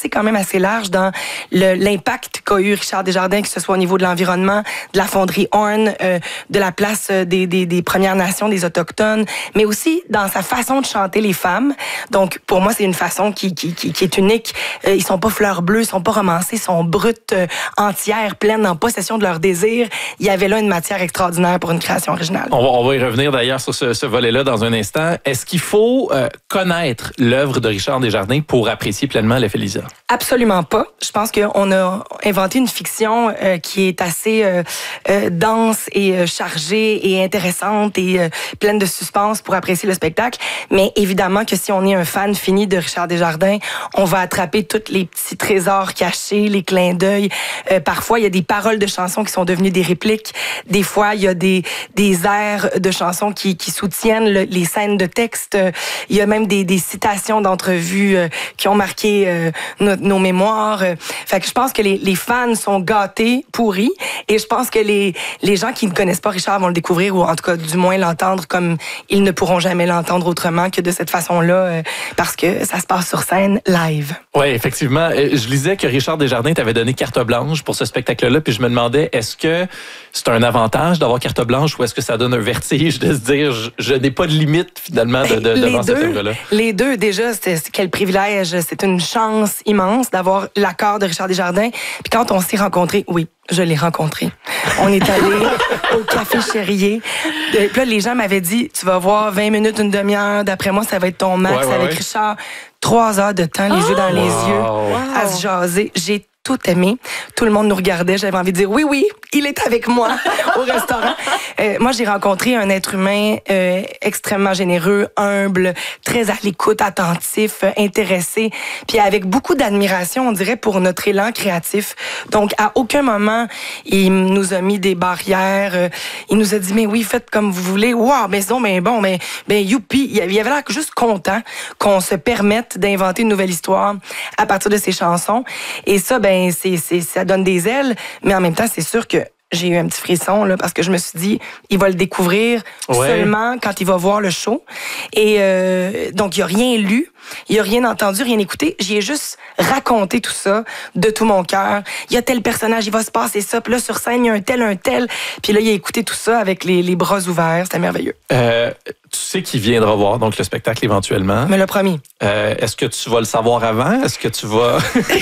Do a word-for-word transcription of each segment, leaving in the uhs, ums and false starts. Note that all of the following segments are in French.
assez quand même assez large dans le, l'impact qu'a eu Richard Desjardins, que ce soit au niveau de l'environnement, de la fonderie Horn, euh, de la place des, des, des Premières Nations, des Autochtones, mais aussi dans sa façon de chanter les femmes. Donc, pour moi, c'est une façon qui, qui, qui, qui est unique. Euh, ils sont pas fleurs bleues, ils sont pas romancés, ils sont brutes, euh, entières, pleines, en possession de leur désir. Il y avait là une matière extraordinaire pour une création originale. On va, on va y revenir d'ailleurs sur ce, ce volet-là dans un instant. Est-ce qu'il faut euh, connaître l'œuvre de Richard Desjardins pour apprécier pleinement l'effet Lisa? Absolument pas. Je pense qu'on a inventé une fiction euh, qui est assez euh, euh, dense et euh, chargée et intéressante et euh, pleine de suspense pour apprécier le spectacle. Mais évidemment que si on est un fan fini de Richard Desjardins, on va attraper tous les petits trésors cachés, les clins d'œil. Euh, parfois, il y a des paroles de chansons qui sont devenues des répliques. Des fois, il y a des, des airs de chansons qui, qui soutiennent le, les scènes de texte. Il y a même des, des citations d'entrevues euh, qui ont marqué euh, nos, nos mémoires. Fait que je pense que les, les fans sont gâtés, pourris, et je pense que les, les gens qui ne connaissent pas Richard vont le découvrir, ou en tout cas du moins l'entendre comme ils ne pourront jamais l'entendre autrement que de cette façon-là, euh, parce que ça se passe sur scène live. Oui, effectivement. Je lisais que Richard Desjardins t'avait donné carte blanche pour ce spectacle-là, puis je me demandais, est-ce que c'est un avantage d'avoir carte blanche ou est-ce que ça donne un vertige de se dire, je, je n'ai pas de limite finalement de, de, devant deux, cette œuvre-là? Les deux, déjà, c'est, c'est quel privilège, c'est une chance immense d'avoir l'accord de Richard Desjardins. Puis quand on s'est rencontrés, oui, je l'ai rencontré. On est allé au Café Chérier. Puis là, les gens m'avaient dit, tu vas voir vingt minutes, une demi-heure, d'après moi, ça va être ton max, ouais, ouais, avec ouais. Richard. Trois heures de temps, les oh! yeux dans les wow. yeux, wow. à se jaser. J'ai tout aimé. Tout le monde nous regardait. J'avais envie de dire oui, oui, il est avec moi au restaurant. Euh, moi, j'ai rencontré un être humain euh, extrêmement généreux, humble, très à l'écoute, attentif, intéressé, puis avec beaucoup d'admiration, on dirait, pour notre élan créatif. Donc, à aucun moment, il nous a mis des barrières. Euh, il nous a dit, mais oui, faites comme vous voulez. Wow, mais non, mais bon, mais ben youpi. Il avait l'air juste content qu'on se permette d'inventer une nouvelle histoire à partir de ses chansons. Et ça, ben c'est, c'est, ça donne des ailes, mais en même temps, c'est sûr que j'ai eu un petit frisson là, parce que je me suis dit, il va le découvrir ouais. seulement quand il va voir le show. Et euh, donc, il n'a rien lu, il n'a rien entendu, rien écouté. J'y ai juste raconté tout ça de tout mon cœur. Il y a tel personnage, il va se passer ça. Puis là, sur scène, il y a un tel, un tel. Puis là, il a écouté tout ça avec les, les bras ouverts. C'était merveilleux. Euh, tu sais qu'il viendra voir donc le spectacle éventuellement. Me l'a promis. Euh, est-ce que tu vas le savoir avant? Est-ce que tu vas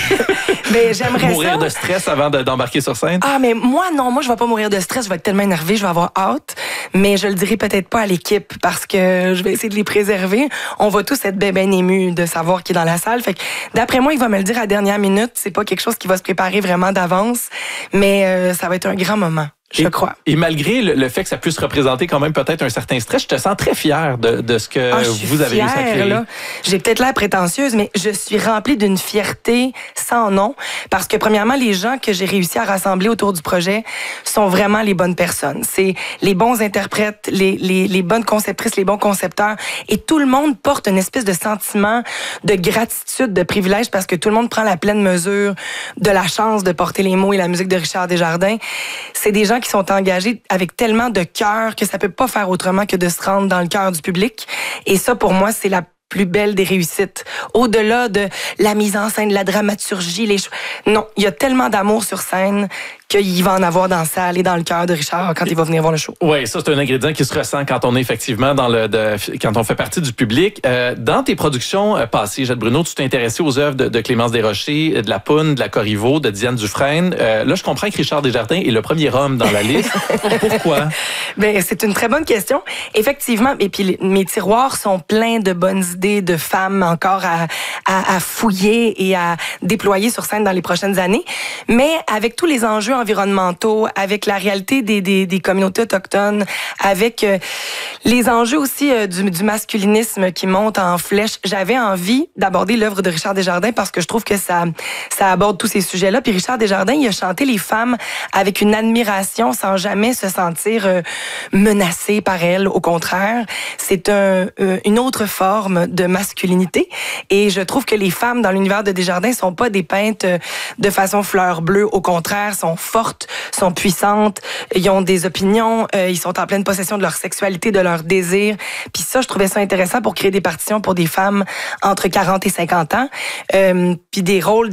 ben, j'aimerais mourir ça. de stress avant de, d'embarquer sur scène? Ah, mais moi, non. Moi, je vais pas mourir de stress. Je vais être tellement énervée. Je vais avoir hâte. Mais je le dirai peut-être pas à l'équipe parce que je vais essayer de les préserver. On va tous être bien, bien émus de savoir qu'il est dans la salle. Fait que, d'après moi, il va me le dire à la dernière minute. C'est pas quelque chose qui va se préparer vraiment d'avance. Mais euh, ça va être un grand moment. Je et, crois. Et malgré le, le fait que ça puisse représenter quand même peut-être un certain stress, je te sens très fière de, de ce que ah, vous avez réussi à créer. Là. J'ai peut-être l'air prétentieuse, mais je suis remplie d'une fierté sans nom. Parce que, premièrement, les gens que j'ai réussi à rassembler autour du projet sont vraiment les bonnes personnes. C'est les bons interprètes, les, les, les bonnes conceptrices, les bons concepteurs. Et tout le monde porte une espèce de sentiment de gratitude, de privilège, parce que tout le monde prend la pleine mesure de la chance de porter les mots et la musique de Richard Desjardins. C'est des gens qui sont engagés avec tellement de cœur que ça peut pas faire autrement que de se rendre dans le cœur du public. Et ça, pour moi, c'est la plus belle des réussites. Au-delà de la mise en scène, la dramaturgie, les cho- non, il y a tellement d'amour sur scène qu'il va en avoir dans la salle et dans le cœur de Richard quand il va venir voir le show. Oui, ça, c'est un ingrédient qui se ressent quand on est effectivement dans le, de, quand on fait partie du public. Euh, dans tes productions euh, passées, Jette Bruno, tu t'es intéressé aux œuvres de, de Clémence Desrochers, de La Poune, de La Corriveau, de Diane Dufresne. Euh, là, je comprends que Richard Desjardins est le premier homme dans la liste. Pourquoi? Ben, c'est une très bonne question. Effectivement, et puis les, mes tiroirs sont pleins de bonnes idées de femmes encore à, à, à fouiller et à déployer sur scène dans les prochaines années. Mais avec tous les enjeux environnementaux, avec la réalité des, des, des communautés autochtones, avec euh, les enjeux aussi euh, du, du masculinisme qui monte en flèche, j'avais envie d'aborder l'œuvre de Richard Desjardins parce que je trouve que ça, ça aborde tous ces sujets-là. Puis Richard Desjardins, il a chanté les femmes avec une admiration sans jamais se sentir euh, menacé par elles. Au contraire, c'est un, euh, une autre forme de masculinité. Et je trouve que les femmes dans l'univers de Desjardins sont pas dépeintes de façon fleur bleue. Au contraire, sont fortes, sont puissantes, ils ont des opinions, euh, ils sont en pleine possession de leur sexualité, de leur désir. Puis ça, je trouvais ça intéressant pour créer des partitions pour des femmes entre quarante et cinquante ans. Euh, puis des rôles